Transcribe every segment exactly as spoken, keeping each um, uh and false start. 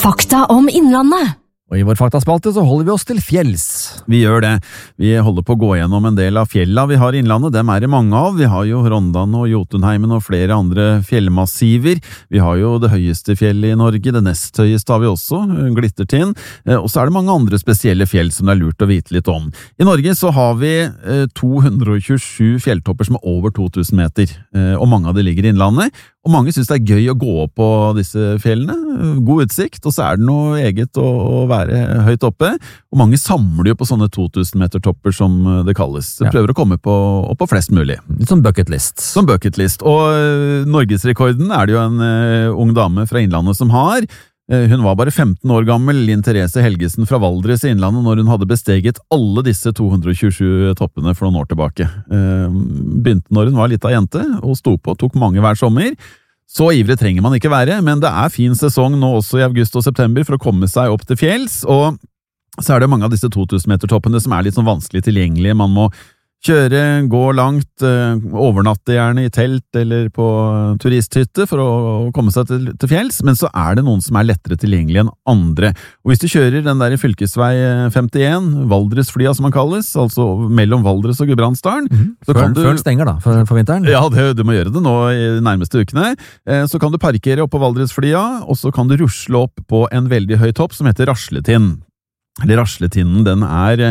Fakta om Innlandet. Og i vår faktaspalte så holder vi oss til fjells. Vi gjør det. Vi holder på å gå gjennom en del av fjella vi har i Innlandet. Dem er det mange av. Vi har jo Rondane og Jotunheimen og flere andre fjellmassiver. Vi har jo det høyeste fjellet i Norge. Det nest høyeste har vi også, Glittertind. Og så er det mange andre spesielle fjell som det er lurt å vite litt om. I Norge så har vi to hundre og tjuesju fjelltopper som er over to tusen meter, og mange av de ligger i Innlandet. Og mange synes det er gøy å gå opp på disse fjellene. God utsikt, og så er det noe eget å være høyt oppe. Og mange samler jo på sånne to tusen meter topper som det kalles. De prøver å komme på, opp på flest mulig. Litt som bucket list. Som bucket list. Og uh, norgesrekorden er det jo en uh, ung dame fra Innlandet som har. Uh, hun var bare femten år gammel, Linn Therese Helgesen fra Valdres i Innlandet, når hun hadde besteget alle disse to hundre og tjuesju toppene for noen år tilbake. Uh, begynte når hun var litt av jente, og sto på, tok mange hver sommer. Så ivrig trenger man ikke være, men det er fin sesong nå også i august og september for å komme seg opp til fjells, og så er det mange av disse to tusen meter toppene som er litt sånn vanskelig tilgjengelige. Man må kjøre, gå langt, overnatte gjerne i telt eller på turisthytte for å komme seg til, til fjells, men så er det noen som er lettere tilgjengelige enn andre. Og hvis du kjører den der i fylkesvei femtien, Valdresflia som man kalles, altså mellom Valdres og Gudbrandsdalen, mm-hmm. så før, kan du... Før stenger da, for, for vinteren? Ja, det, du må gjøre det nå i de nærmeste ukene. Så kan du parkere opp på Valdresflia, og så kan du rusle opp på en veldig høy topp som heter Rasletind. Eller Rasletinden, den er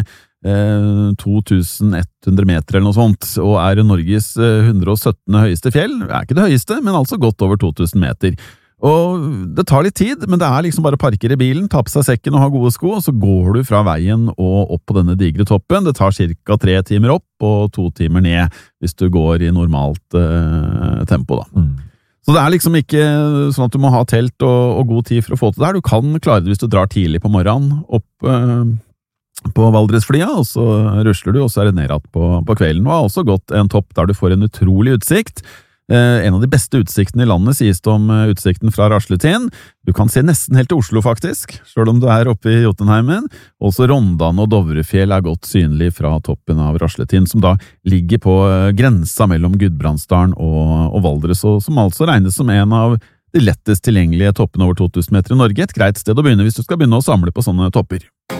to tusen ett hundre meter eller noe sånt, og er Norges hundre og sytten høyeste fjell. Det er ikke det høyeste, men altså godt over to tusen meter. Og det tar litt tid, men det er liksom bare å parkere bilen, ta på seg sekken og ha gode sko, og så går du fra veien og opp på denne digre toppen. Det tar cirka tre timer opp og to timer ned, hvis du går i normalt uh, tempo da. Mm. Så det er liksom ikke sånn at du må ha telt og, og god tid for å få til det her. Du kan klare det hvis du drar tidlig på morgenen opp uh, på Valdresflia, og så rusler du, og så er det ned igjen på, på kvelden. Og har også gått en topp der du får en utrolig utsikt. Eh, en av de beste utsiktene i landet sies det om uh, utsikten fra Rasletind. Du kan se nesten helt til Oslo faktisk, selv om du er oppe i Jotunheimen. Også Rondane og Dovrefjell er godt synlig fra toppen av Rasletind, som da ligger på uh, grensa mellom Gudbrandsdalen og, og Valdres, og som altså regnes som en av de lettest tilgjengelige toppene over to tusen meter i Norge. Et greit sted å begynne hvis du skal begynne å samle på sånne topper.